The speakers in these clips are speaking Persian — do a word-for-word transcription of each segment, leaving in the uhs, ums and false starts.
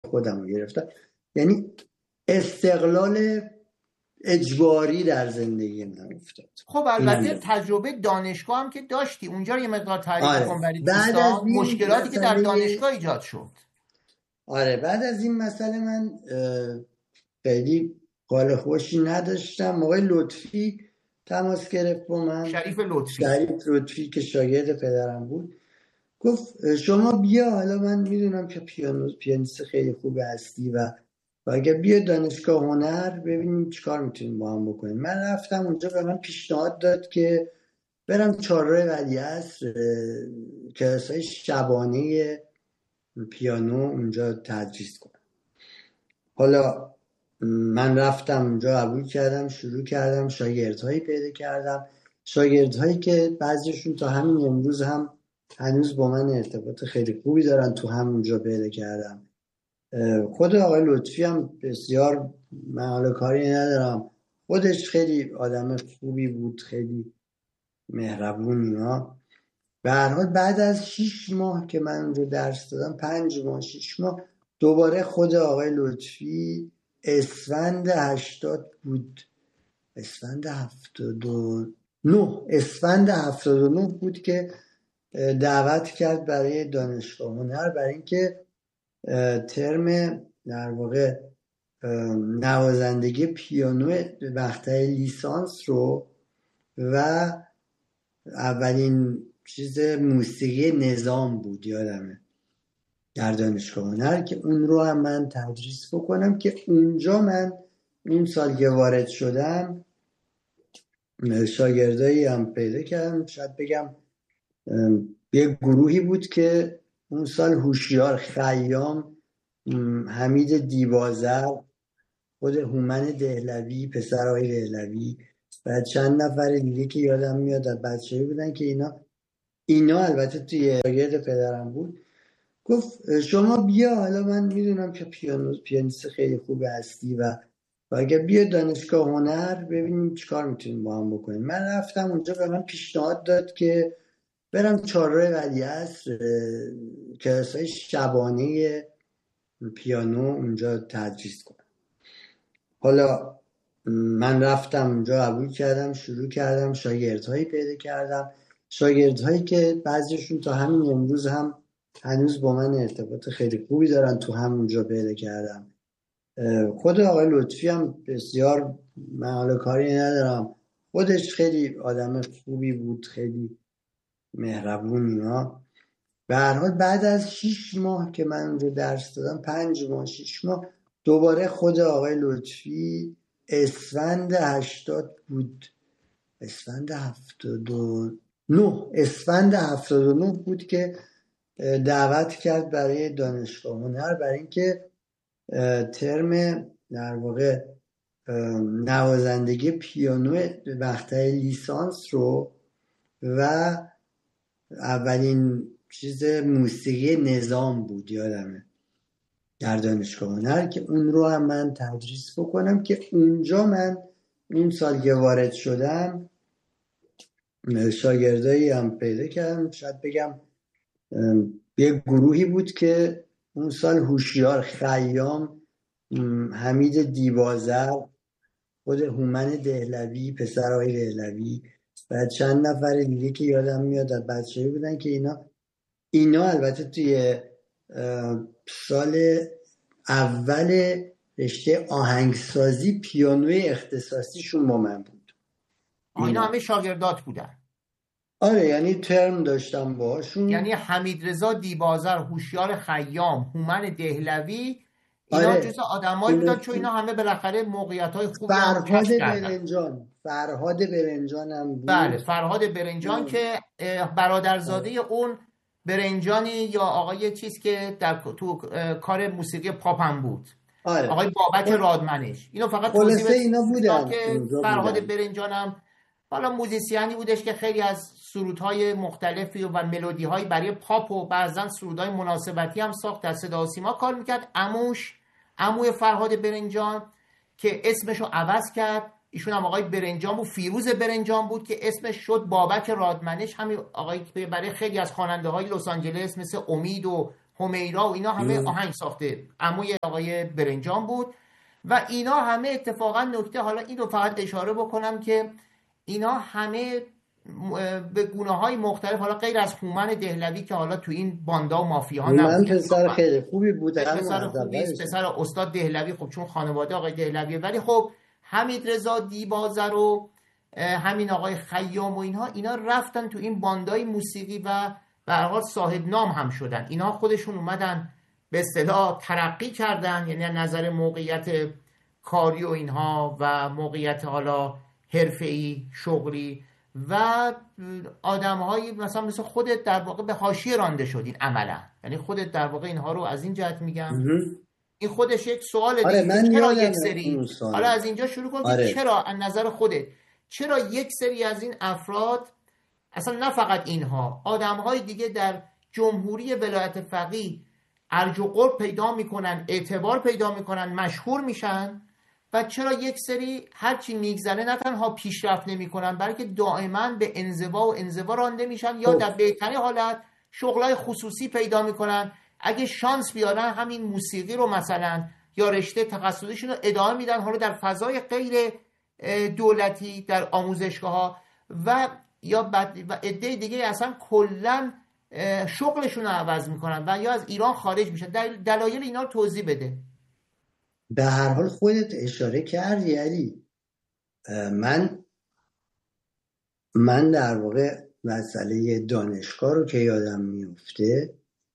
خودم رو گرفتم. یعنی استقلال اجباری در زندگی من افتاد. خب البته تجربه دانشگاه هم که داشتی، اونجا یه مقدار تعریف آره. کن برای بعد از دوستان این مشکلاتی که در مسئله... دانشگاه ایجاد شد. آره بعد از این مسئله من خیلی حال خوشی نداشتم. موقع لطفی تماس گرفت با من، شریف لطفی شریف لطفی که شاگرد پدرم بود، گفت شما بیا، حالا من میدونم که پیانو پیانیست خیلی خوب هستی و و اگه بیا دانشگاه هنر ببینیم چیکار میتونیم با هم بکنیم. من رفتم اونجا، به من پیشنهاد داد که برم چهارراه ولیعصر کلاسای شبانه پیانو اونجا تدریس کنم. حالا من رفتم اونجا، قبول کردم، شروع کردم، شاگردهایی پیدا کردم، شاگردهایی که بعضیشون تا همین امروز هم هنوز با من ارتباط خیلی خوبی دارن، تو همونجا پیدا کردم. خود آقای لطفی هم بسیار، من حالا کاری ندارم، خودش خیلی آدم خوبی بود، خیلی مهربون اینا. به هر حال بعد از شیش ماه که من اونجا درس دادم، پنج ماه شیش ماه، دوباره خود آقای لطفی اسفند هشتاد بود، اسفند هفتاد و نه اسفند هفتاد و نه بود که دعوت کرد برای دانشگاه هنر، برای اینکه ترم در واقع نوازندگی پیانو مقطع لیسانس رو و اولین چیز موسیقی نظام بود یادمه در دانشگاه هنر، که اون رو هم من تدریس بکنم. که اونجا من اون سال که وارد شدم شاگردایی هم پیدا کردم، شاید بگم یه گروهی بود که اون سال هوشیار، خیام، حمید دیبازر، خود هومن دهلوی، پسرهای دهلوی و چند نفر دیگه که یادم میاد از بچه‌ای بودن که اینا اینا البته توی شاگرد پدرم بود. گفت شما بیا، حالا من میدونم که پیانو پیانیست خیلی خوب هستی و و اگه بیا دانشگاه هنر ببینیم چیکار میتونیم با هم بکنیم. من رفتم اونجا، به من پیشنهاد داد که برم چهارراه ولیعصر کلاسای شبانه پیانو اونجا تدریس کنم. حالا من رفتم اونجا، قبول کردم، شروع کردم، شاگردهایی پیدا کردم، شاگردهایی که بعضیشون تا همین امروز هم هنوز با من ارتباط خیلی خوبی دارن، تو همونجا پیدا کردم. خود آقای لطفی هم بسیار، من حالا کاری ندارم، خودش خیلی آدم خوبی بود، خیلی مهربون اینا. به هر حال بعد از شیش ماه که من اونجا درس دادم، پنج ماه شیش ماه، دوباره خود آقای لطفی اسفند هشتاد بود، اسفند هفتاد و نه اسفند هفتاد و نه بود که دعوت کرد برای دانشگاه هنر، برای اینکه ترم در واقع نوازندگی پیانو مقطع لیسانس رو و اولین چیز موسیقی نظام بود یادمه در دانشگاه هنر، که اون رو هم من تدریس بکنم. که اونجا من اون سال که وارد شدم شاگردایی هم پیدا کردم، شاید بگم یه گروهی بود که اون سال هوشیار، خیام، حمید دیبازر، خود هومن دهلوی، پسرهای دهلوی و چند نفر دیگه که یادم میاد از بچه‌ای بودن که اینا اینا البته توی سال اول رشته آهنگسازی پیانوی اختصاصیشون با من بود. اینا همه شاگردات بودن؟ آره، یعنی ترم داشتم باهاشون. یعنی حمید رضا دیبازر، هوشیار خیام، هومن دهلوی، اینا آره. جزء آدمایی بودن، چون اینا همه بالاخره موقعیت‌های خوبی هم کسب کردن. برنجان فرهاد برنجان هم بود. بله، فرهاد برنجان اه. که برادرزاده اه. اون برنجانی یا آقای چیز که در تو کار موسیقی پاپ هم بود. آره. آقای بابک رادمنش. اینو فقط خلاصه اینا بودن که فرهاد برنجان هم حالا موزیسیانی بودش که خیلی از سرودهای مختلفی و ملودی‌های برای پاپ و بعضن سرودهای مناسبتی هم ساخت، در صدا و سیما کار میکرد. عموش عموی فرهاد برنجان که اسمشو عوض کرد، ایشون هم آقای برنجان بود، فیروز برنجان بود که اسمش شد بابک رادمنش. همین آقای برای خیلی از خواننده‌های لس آنجلس مثل امید و همیرا و اینا همه آهنگ ساخته، عموی آقای برنجان بود. و اینا همه اتفاقا نکته، حالا اینو فقط اشاره بکنم که اینا همه به گونه‌های مختلف، حالا غیر از هومن دهلوی که حالا تو این باندا و مافیاها نبود، من پسر خیلی خوبی بود، پسر خوبی است، پسر استاد دهلوی، خب چون خانواده آقای دهلویه. ولی خب حمید رضا دیبازر و همین آقای خیام و اینها اینا رفتن تو این باندای موسیقی و به هر حال صاحب نام هم شدن. اینا خودشون اومدن به اصطلاح ترقی کردن، یعنی از نظر موقعیت کاری و اینها و موقعیت حالا حرفه‌ای شغلی و آدم‌هایی مثلا مثل خودت در واقع به حاشیه رانده شدین عملا. یعنی خودت در واقع اینها رو از این جهت میگم. این خودش یک سوال آره دیگه. من چرا یک سری، حالا از اینجا شروع کن آره. چرا از نظر خودت چرا یک سری از این افراد، اصلا نه فقط اینها، آدم‌های دیگه در جمهوری ولایت فقیه ارج و قرب پیدا میکنن، اعتبار پیدا میکنن، مشهور میشن، و چرا یک سری هرچی میگذره نه تنها پیشرفت نمیکنن بلکه دائما به انزوا و انزوا رانده میشن، یا در بهترین حالت شغلای خصوصی پیدا میکنن، اگه شانس بیارن همین موسیقی رو مثلا یا رشته تخصصیشون رو ادامه میدن، حالا در فضای غیر دولتی در آموزشگاه‌ها، و یا بعد و عده دیگه اصلا کلا شغلشون رو عوض میکنن و یا از ایران خارج میشن. دلایل اینا رو توضیح بده. به هر حال خودت اشاره کردی علی. من من در واقع مسئله دانشگاه رو که یادم میفته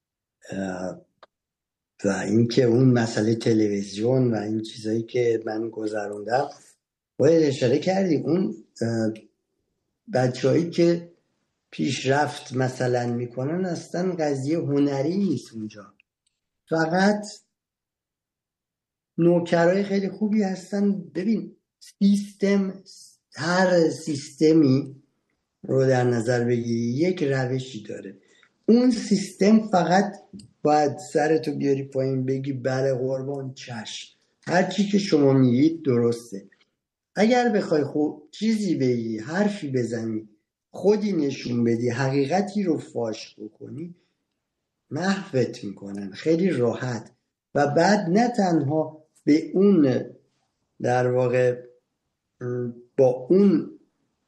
و اینکه اون مسئله تلویزیون و این چیزایی که من گذروندم باید اشاره کردی. اون بچه‌هایی که پیشرفت مثلا میکنن اصلا قضیه هنری نیست اونجا، فقط نوکرای خیلی خوبی هستن. ببین سیستم، هر سیستمی رو در نظر بگیری یک روشی داره. اون سیستم فقط باید سرتو بیاری پایین بگی بله قربان چشم، هر چی که شما میگید درسته. اگر بخوای خود چیزی بگی، حرفی بزنی، خودی نشون بدی، حقیقتی رو فاش بکنی، محوت میکنن خیلی راحت. و بعد نه تنها به اون در واقع با اون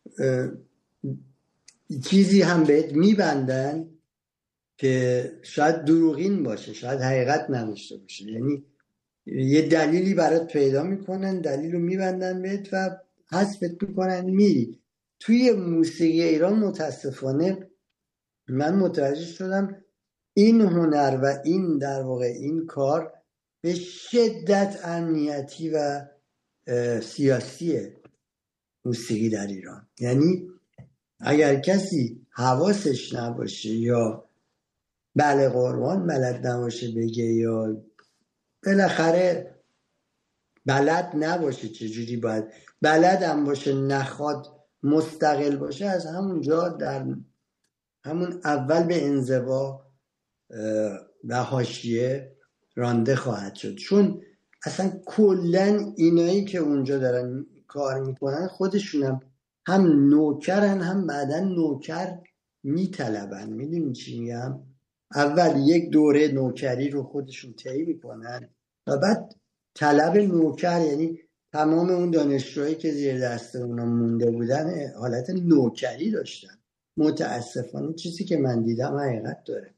چیزی هم بهت میبندن که شاید دروغین باشه، شاید حقیقت نداشته باشه، یعنی یه دلیلی برات پیدا میکنن، دلیل رو میبندن بهت و حذفت میکنن میری. توی موسیقی ایران متاسفانه من متوجه شدم این هنر و این در واقع این کار به شدت امنیتی و سیاسی موسیقی در ایران. یعنی اگر کسی حواسش نباشه یا بله قربان بلد نباشه بگه، یا بالاخره بلد نباشه چجوری باید، بلد هم باشه نخواد مستقل باشه، از همونجا در همون اول به انزوا و حاشیه رانده خواهد شد. چون اصلا کلن اینایی که اونجا دارن کار میکنن خودشونم هم نوکرن هم بعدن نوکر میطلبن. میدونی چی میگم؟ اول یک دوره نوکری رو خودشون طی میکنن و بعد طلب نوکر، یعنی تمام اون دانشجوهایی که زیر دست اونا مونده بودن حالت نوکری داشتن. متاسفانه چیزی که من دیدم حقیقت داره.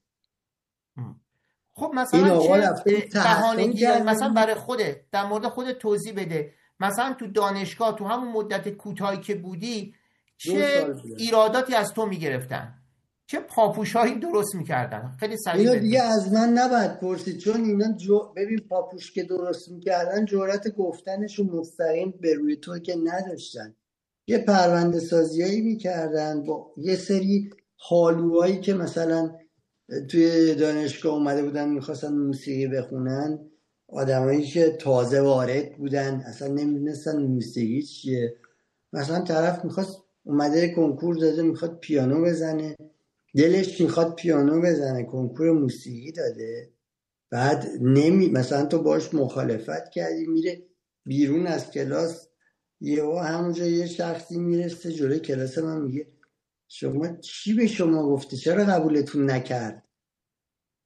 خب مثلا چه بهانه‌گی مثلا برای خودت در مورد خودت توضیح بده. مثلا تو دانشگاه تو همون مدت کوتاهی که بودی چه ایراداتی از تو میگرفتن، چه پاپوشایی درست میکردن؟ خیلی سریع اینا دیگه از من نباید پرسید، چون اینا جو... ببین پاپوش که درست میکردن جرأت گفتنشو مستقیم به روی تو که نداشتن. یه پرونده سازیایی میکردن با یه سری حالوهایی که مثلا توی دانشگاه اومده بودن میخواستن موسیقی بخونن، آدمایی که تازه وارد بودن اصلا نمیدونستن موسیقی چیه. مثلا طرف میخواست اومده کنکور داده میخواد پیانو بزنه، دلش میخواد پیانو بزنه، کنکور موسیقی داده، بعد نمی مثلا تو باش مخالفت کردی، میره بیرون از کلاس، یهو همونجا یه شخصی میرسه جلوی کلاس من میگه شما چی به شما گفته، چرا قبولتون نکرد؟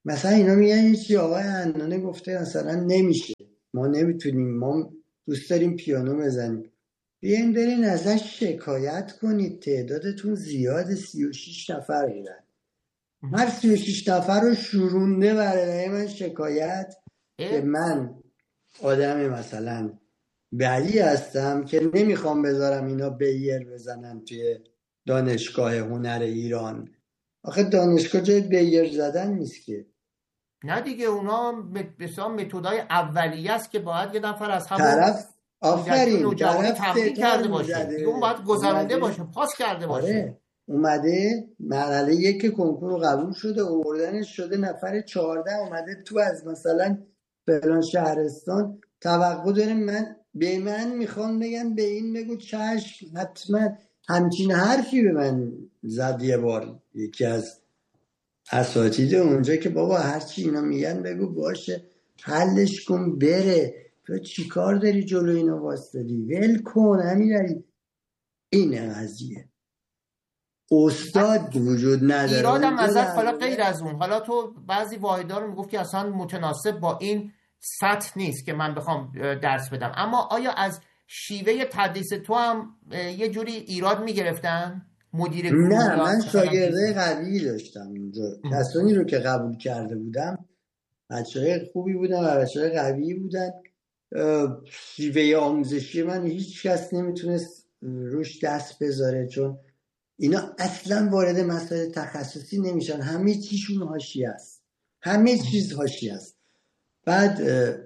مثلا اینا میگن چی آقای عنانه گفته مثلا نمیشه، ما نمیتونیم، ما دوست داریم پیانو بزنیم. بیاین برین ازش شکایت کنید، تعدادتون زیاد، سی و شیش نفر میرن، هر سی و شیش نفر رو شورونده برای من شکایت که من آدم مثلا بدی هستم که نمیخوام بذارم اینا بیر بزنن توی دانشگاه هنر ایران. آخه دانشگاه جای بیر زدن نیست که. نه دیگه، اونا بسیار متدای اولیه است که باید یه نفر از همون طرف آفرین نوجوانی طرف تمرین ستار کرده باشه دیگه، اون باید گذرونده باشه، پاس کرده باشه. آره اومده مرحله یک کنکور رو قبول شده، آوردنش شده نفر چهارده، اومده تو از مثلا فلان شهرستان توقع داره من به من میخوان بگن به این بگو چشم حتما. همچین حرفی به من زد یه بار یکی از اساتید اونجا که بابا هرچی اینا میگن بگو باشه، حلش کن بره، تو چی کار داری جلو اینا واسدادی، ول کن امیرعلی. این قضیه استاد وجود نداره. ایرادم ازت حالا غیر از اون، حالا تو بعضی واحدا رو میگفت که اصلا متناسب با این سطح نیست که من بخوام درس بدم، اما آیا از شیوه تدریس تو هم یه جوری ایراد میگرفتن مدیر گروه؟ نه من شاگرده قوی داشتم اونجا، کسانی رو که قبول کرده بودم بچه‌های خوبی بودن و بچه‌های قوی بودن. شیوه آموزشی من هیچ کس نمیتونست روش دست بذاره، چون اینا اصلا وارد مسائل تخصصی نمیشن، همه چیشون حاشیه است، همه چیز حاشیه است. بعد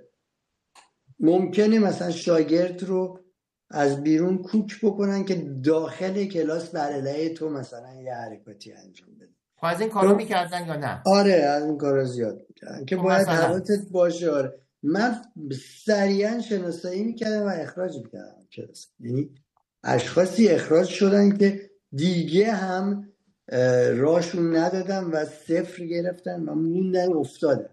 ممکنه مثلا شاگرد رو از بیرون کوک بکنن که داخل کلاس بر علیه تو مثلا یه حرکاتی انجام بده. از این کارو میکردن یا نه؟ آره از این کارا زیاد میکردن که باید حواتت باشه. آره من سریعا شناسایی میکردم و اخراج میکردم کلاس، یعنی اشخاصی اخراج شدن که دیگه هم راشون ندادم و صفر گرفتن و موندن افتادن.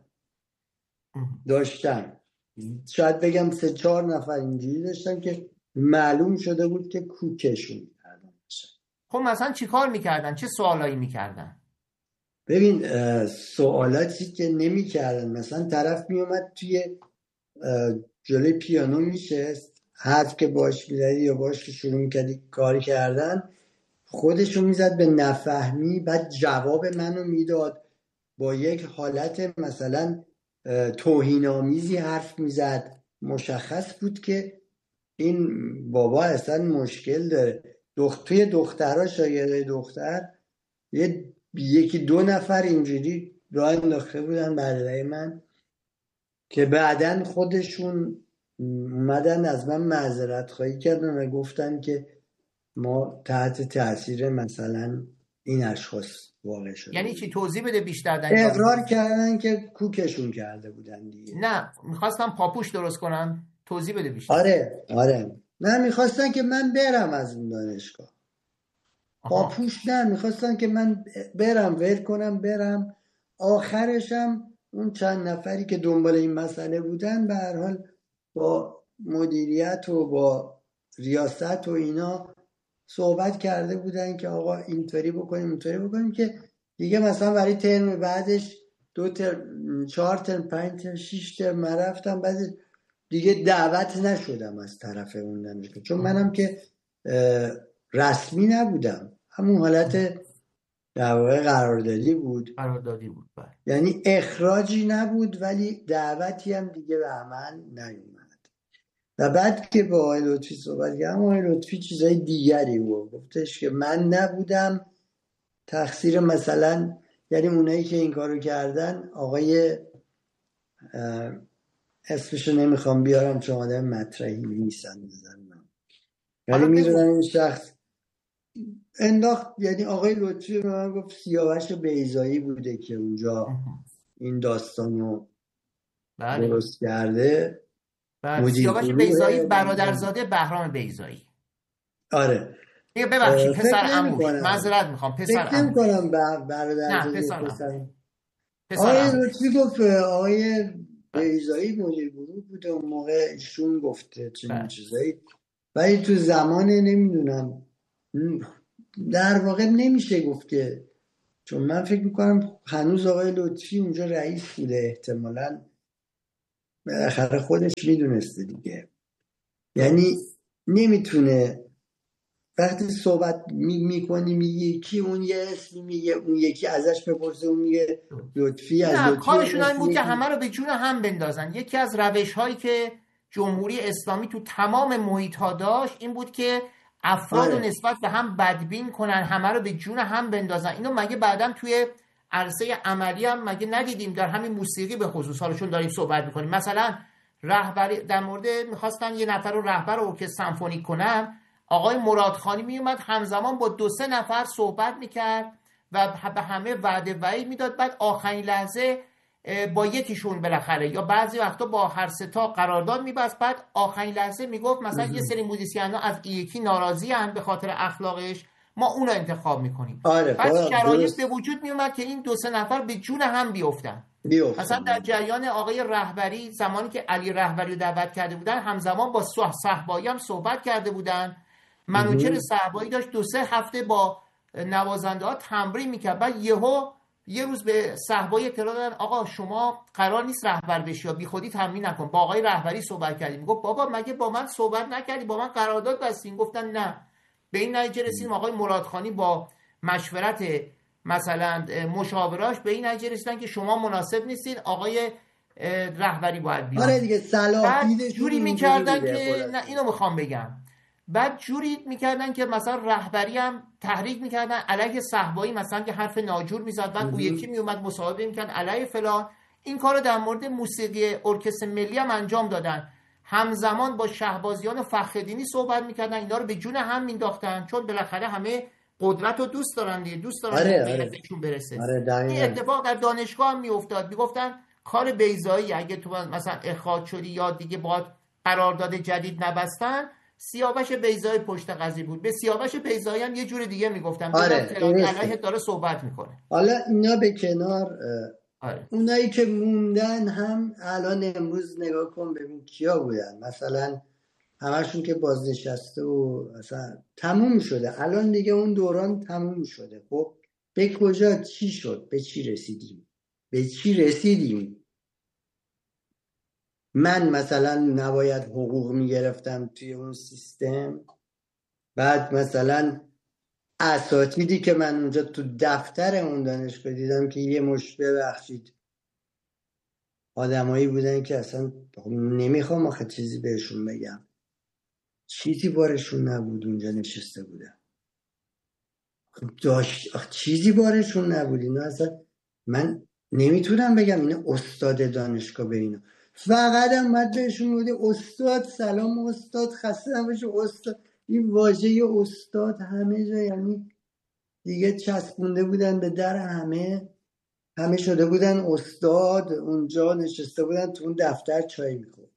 داشتن شاید بگم سه چهار نفر اینجوری داشتن که معلوم شده بود که کوکشون کردن. خب مثلا چی کار میکردن؟ چه سوالایی میکردن؟ ببین سوالاتی که نمیکردن، مثلا طرف میومد توی جلوی پیانو میشست، حرف که باش میزدی یا باش که شروع میکردی کاری کردن خودشو میزد به نفهمی، بعد جواب منو میداد با یک حالت مثلا توهین‌آمیزی حرف میزد. مشخص بود که این بابا اصلا مشکل داره. دخت... توی دخترها شاگرده دختر یه یکی دو نفر اینجوری راه انداخته بودن برای من که بعدن خودشون اومدن از من معذرت خواهی کردن و گفتن که ما تحت تاثیر مثلا این اشخاص واقع شده. یعنی چی؟ توضیح بده بیشتر. اقرار کردن که کوکشون کرده بودن دیگه. نه میخواستم پاپوش درست کنن. توضیح بده بیشتر. آره آره نه میخواستن که من برم از اون دانشگاه. پاپوش نه، میخواستن که من برم ول کنم برم. آخرشم اون چند نفری که دنبال این مسئله بودن به هر حال با مدیریت و با ریاست و اینا صحبت کرده بودن که آقا اینطوری بکنیم اینطوری بکنیم که دیگه مثلا برای ترم بعدش دو ترم چهار ترم پنج ترم شش ترم من رفتم، بعد دیگه دعوت نشدم از طرف اون دانشگاه، چون منم که رسمی نبودم، همون حالت در واقع قراردادی بود. قراردادی بود بله. یعنی اخراجی نبود ولی دعوتی هم دیگه به عمل نیومد. و بعد که با آقای لطفی صحبت کردم، آقای لطفی چیزای دیگری بود، گفتش که من نبودم تقصیر مثلا، یعنی اونایی که این کارو کردن آقای اسمشو نمیخوام بیارم چون آدم مطرحی نیستن بزنم، یعنی میدونم این شخص انداخت، یعنی آقای لطفی به من گفت سیاوش بیضایی بوده که اونجا این داستانو درست کرده. بله سیاوش بیضایی برادرزاده بهرام بیضایی. آره ببخشید پسر عموش، معذرت میخوام پسر عموش. فکر نمی‌کنم برادرزاده پسر پسر آقای لطفی گفت آقای بیضایی مدیر گروه بوده اون موقع، ایشون گفته چنین چیزایی، ولی تو زمان نمیدونم در واقع نمیشه گفت که چون من فکر میکنم هنوز آقای لطفی اونجا رئیس بوده، احتمالاً بالاخره خودش میدونسته دیگه. یعنی نمیتونه وقتی صحبت می میکنی میگی کی اون یه اسمی میگه، اون یکی ازش بپرسه اون میگه لطفی، از نه، لطفی کارشون این بود که اسمی. همه رو به جون هم بندازن. یکی از روش هایی که جمهوری اسلامی تو تمام محیط ها داشت این بود که افراد رو آره نسبت به هم بدبین کنن، همه رو به جون هم بندازن. اینو مگه بعدم توی عرصه عملی هم مگه ندیدیم؟ در همین موسیقی به خصوص، حالا چون داریم صحبت میکنیم، مثلا رهبری در مورد میخواستن یه نفر رو رهبر ارکستر سمفونیک کنن، آقای مرادخانی میومد همزمان با دو سه نفر صحبت میکرد و به همه وعده وعید میداد، بعد آخرین لحظه با یکیشون بالاخره یا بعضی وقتا با هر سه تا قرارداد میبست، بعد آخرین لحظه میگفت مثلا یه سری موزیسینا از این یکی ناراضی ان به خاطر اخلاقش، ما اون رو انتخاب میکنیم. آره بعد خب شرایط به درست وجود میومد که این دو سه نفر به جون هم بیفتن. مثلا در بیفتن. جریان آقای رهبری، زمانی که علی رهبری رو دعوت کرده بودن، همزمان با صحبایی هم صحبت کرده بودن. منوچهر صحبایی داشت دو سه هفته با نوازنده ها تمرین میکرد، بعد یهو یه روز به صحبایی اطلاع دادن آقا شما قرار نیست رهبر بشی یا بی خودی تمرین نکن. با آقای رهبری صحبت کردیم، میگفت بابا مگه با من صحبت نکردی، با من قرارداد بستیم؟ گفتن نه. به این نتیجه رسیدیم آقای مرادخانی با مشورت مثلا مشاوراش به این نتیجه رسیدن که شما مناسب نیستید، آقای رهبری باید بیاد. آره دیگه صلاح بعد دیدشون جوری اینجوری میکردن بوده که نه، خلاصه. اینو میخوام بگم، بعد جوری میکردن که مثلا رهبری هم تحریک میکردن علیه صحبایی، مثلا که حرف ناجور میزد، بعد اون یکی میومد مصاحبه میکرد علیه فلان. این کارو در مورد موسیقی ارکستر ملی هم انجام دادن، همزمان با شهبازیان فخرالدینی صحبت میکردن، اینا رو به جون هم مینداختن، چون بالاخره همه قدرت رو دوست دارن دیگه، دوست دارن آره به آره هدفشون برسه. آره این دقیقاً. اتفاق در دانشگاه هم میافتاد، میگفتن کار بیضایی اگه تو مثلا اخراج شدی یا دیگه با قرارداد جدید نبستن، سیاوش بیضایی پشت قضیه بود. به سیاوش بیضایی هم یه جور دیگه میگفتن، ببین آره فلانی علیه درسته. داره صحبت میکنه. حالا اینا به کنار، آره اونایی که موندن هم الان امروز نگاه کن ببین کیا بودن، مثلا همشون که بازنشسته و مثلا تموم شده الان دیگه، اون دوران تموم شده. خب به کجا چی شد، به چی رسیدیم، به چی رسیدیم؟ من مثلا نباید حقوق میگرفتم توی اون سیستم؟ بعد مثلا اساتیدی که من اونجا تو دفتر اون دانشگاه دیدم که یه مش ببخشید آدمایی بودن که اصلا نمیخوام آخه چیزی بهشون بگم، چیزی بارشون نبود اونجا نشسته بودن. خب داشت آخه چیزی بارشون نبود اینا، اصلا من نمیتونم بگم این استاد دانشگاه به اینا، فقط هم مد بهشون بوده استاد، سلام استاد، خسته نباشه استاد. این واژه استاد همه جا یعنی دیگه چسبونده بودن به در همه، همه شده بودن استاد، اونجا نشسته بودن تو اون دفتر چای میخورد.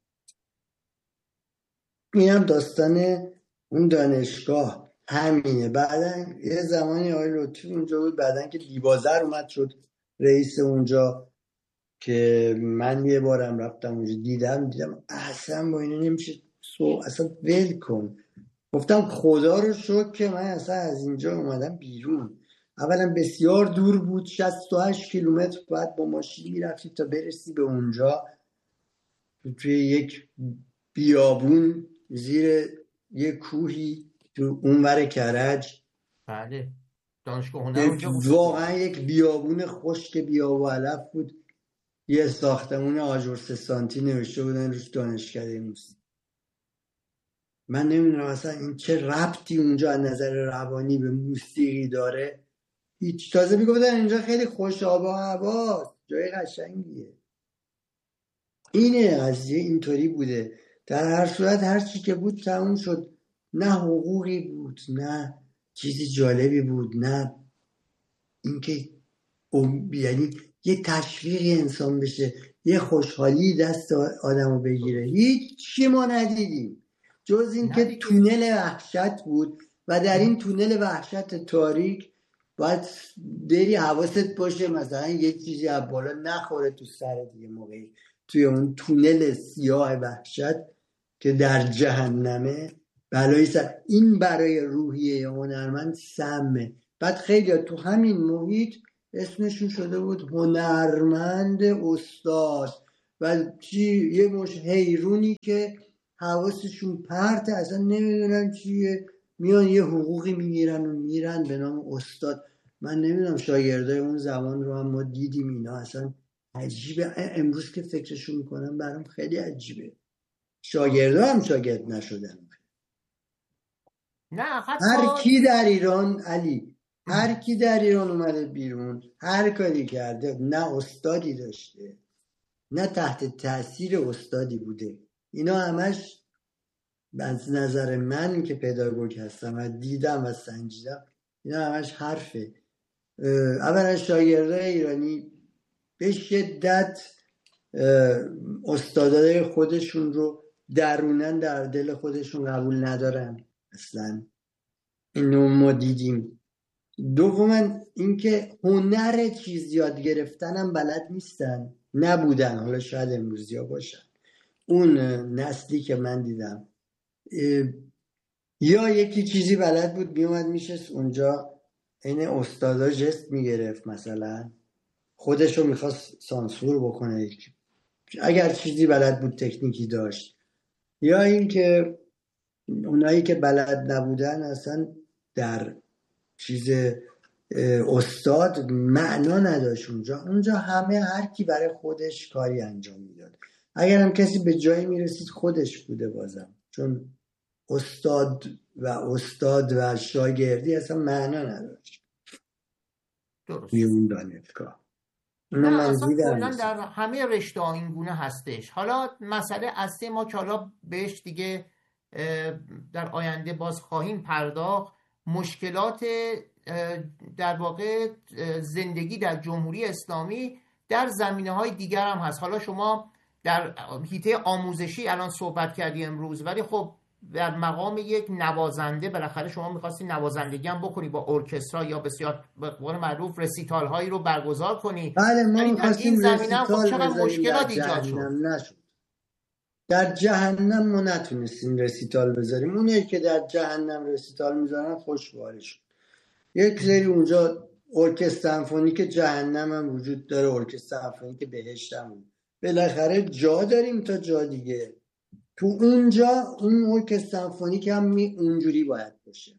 این هم داستان اون دانشگاه همینه. بعدن یه زمانی آقای لطفی اونجا بود، بعدن که دیبازر اومد شد رئیس اونجا، که من یه بارم رفتم اونجا دیدم دیدم اصلا با اینو نمیشه سو اصلا ول کن. گفتم خدا رو شکر که من اصلا از اینجا اومدم بیرون. اولا بسیار دور بود، شصت و هشت کیلومتر باید با ماشین میرفتی تا برسی به اونجا، توی یک بیابون زیر یک کوهی تو اونور کرج. بله، دانشگاه هنر اونجا بود. واقعا یک بیابون خشک بیاب و علف بود، یه ساختمون آجر سه سانتی نوشته بودن روش دانشکده موسیقی. من نمیدونم اصلا این چه ربطی اونجا از نظر روانی به موسیقی داره. هیچ. تازه میگفتن اینجا خیلی خوش آب و هواست، جای قشنگیه. اینه قضیه، اینطوری بوده. در هر صورت هر چی که بود تموم شد، نه حقوقی بود نه چیزی جالبی بود، نه اینکه یعنی یه تشویقی انسان بشه، یه خوشحالی دست آدمو بگیره. هیچی ما ندیدیم جز این که تونل وحشت بود و در این تونل وحشت تاریک باید بری حواست باشه مثلا یه چیزی از بالا نخوره تو سر دیگه موقعی توی اون تونل سیاه وحشت که در جهنمه بلایی سر. این برای روحیه هنرمند سمه. بعد خیلی تو همین محیط اسمشون شده بود هنرمند استاد و چی یه مش حیرونی که حواسشون پرته، اصلا نمیدونن چیه، میان یه حقوقی میگیرن و میرن به نام استاد. من نمیدونم شاگردای اون زمان رو هم ما دیدیم، اینا اصلا عجیبه. امروز که فکرشون میکنم برام خیلی عجیبه. شاگردا هم شاگرد نشدن. نه حتی هر کی در ایران علی هر کی در ایران اومده بیرون هر کاری کرده نه استادی داشته نه تحت تاثیر استادی بوده. اینا همش از نظر من که پداگوگ هستم و دیدم و سنجیدم، اینا همش حرفه. اولا شاگردای ایرانی به شدت استادای خودشون رو درونن در دل خودشون قبول ندارن اصلا. اینو ما دیدیم. دوما اینکه هنر چیز یاد گرفتنم بلد نیستن، نبودن، حالا شاید امروزیا باشن. اون نسلی که من دیدم یا یکی چیزی بلد بود میومد میشست اونجا این استادا جست میگرفت، مثلا خودشو میخواست سانسور بکنه اگر چیزی بلد بود، تکنیکی داشت. یا اینکه اونایی که بلد نبودن اصلا در چیز استاد معنا نداشت. اونجا اونجا همه هر کی برای خودش کاری انجام میداد. اگر هم کسی به جایی میرسید خودش بوده بازم، چون استاد و استاد و شاگردی اصلا معنا نداشت. درست. میون دانشگاه نه اصلا کلا در همه رشته ها این گونه هستش. حالا مسئله اصلی ما که حالا بهش دیگه در آینده باز خواهیم پرداخت، مشکلات در واقع زندگی در جمهوری اسلامی در زمینه های دیگر هم هست. حالا شما در حیطه آموزشی الان صحبت کردی امروز، ولی خب در مقام یک نوازنده بالاخره شما می‌خواستی نوازندگی هم بکنی با ارکسترا یا بسیار به قول معروف رسیتال هایی رو برگزار کنی. بله ما می‌خواستیم رسیتال خب چقدر مشکلات ایجاد شد. نشد. در جهنم ما نتونستیم رسیتال بذاریم. اونایی که در جهنم رسیتال میذارن خوشبالش. یک سری اونجا ارکستر سمفونیک جهنم هم وجود داره، ارکستر سمفونیک بهشت هم. بالاخره جا داریم تا جا دیگه. تو اونجا اون ارکستر سمفونیک هم می اونجوری باید باشه.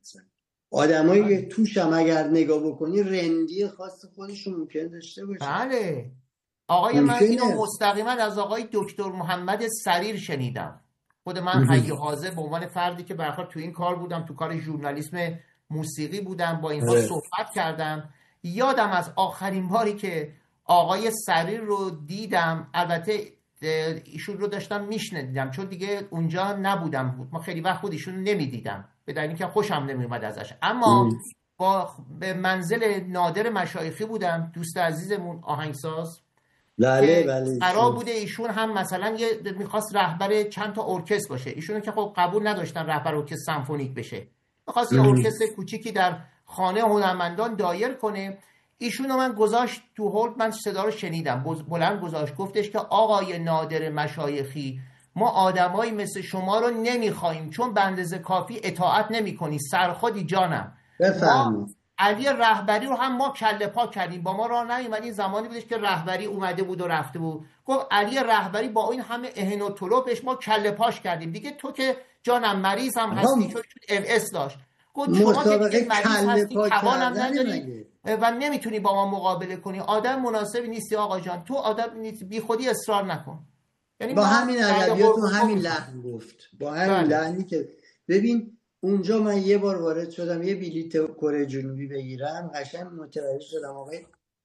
آدمایی که توش هم اگر نگاه بکنی رندی خاص خودشون ممکن داشته باشه. بله آقای من اینو مستقیما از آقای دکتر محمد سریر شنیدم. خود من حی حاضر به عنوان فردی که برخورد تو این کار بودم، تو کار ژورنالیسم موسیقی بودم، با اینها صحبت کردم. یادم از آخرین باری که آقای سریر رو دیدم، البته ایشون رو داشتم میشنیدم چون دیگه اونجا نبودم بود، ما خیلی وقت بود ایشون رو نمیدیدم به دلیلی که خوشم نمیومد ازش. اما ام. با به منزل نادر مشایخی بودم، دوست عزیزمون آهنگساز، بله بله قرار بوده ایشون هم مثلا یه میخواست رهبر چند تا ارکستر باشه. ایشون که خب قبول نداشتن رهبر ارکستر سمفونیک بشه، میخواست یه ارکستر کوچیکی در خانه هنرمندان دایر کنه. ایشون رو من گذاشت تو هولد، من صدا رو شنیدم، بلند گذاشت، گفتش که آقای نادر مشایخی ما آدمایی مثل شما رو نمیخوایم چون به اندازه کافی اطاعت نمیکنی، سرخودی جانم. بفرمایید. علی رهبری رو هم ما کله پا کردیم، با ما راه نیومد. این زمانی بودش که رهبری اومده بود و رفته بود. گفت علی رهبری با این همه اهن و طلبش ما کله پاش کردیم دیگه، تو که جانم مریض هم هستی چون ام اس داشت. گفت شما که مریض هستی توانم نداری و نمیتونی با ما مقابله کنی، آدم مناسبی نیستی آقا جان، تو آدم نیستی، بی خودی اصرار نکن. یعنی با همین ادبیات و همین لحن گفت، با همین لحنی که ببین اونجا من یه بار وارد شدم یه بلیت کره جنوبی بگیرم، قشنگ متوجه شدم آقای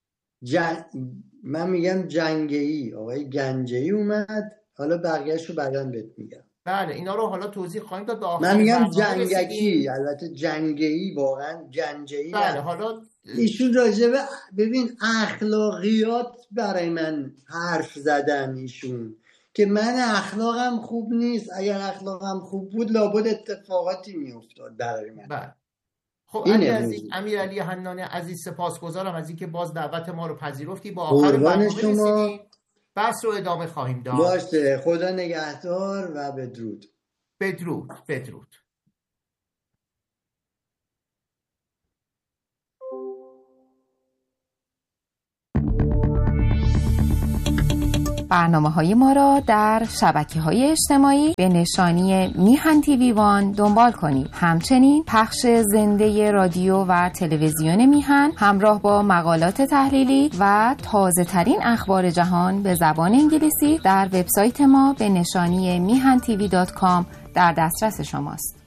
جن... من میگم جنگی، آقای گنجی اومد، حالا بقیه‌شو بعداً بهت میگم. بله اینا رو حالا توضیح خواهیم داد. آخر من میگم جنگکی، البته جنگی واقعا گنجی. بله حالا ایشون راجبه ببین اخلاقیات برای من حرف زدن ایشون که من اخلاقم خوب نیست، اگر اخلاقم خوب بود لابد اتفاقاتی میافتاد برای من. بله. خب علی عزیز، امیر علی حنان عزیز سپاسگزارم از اینکه باز دعوت ما رو پذیرفتی. با آخر برنامه رسیدیم، بحث رو ادامه خواهیم داد. باشه، خدا نگهدار و بدرود. بدرود بدرود. برنامه‌های ما را در شبکه‌های اجتماعی به نشانی میهن تیوی وان دنبال کنید. همچنین پخش زنده رادیو و تلویزیون میهن همراه با مقالات تحلیلی و تازه‌ترین اخبار جهان به زبان انگلیسی در وبسایت ما به نشانی میهن تیوی دات کام در دسترس شماست.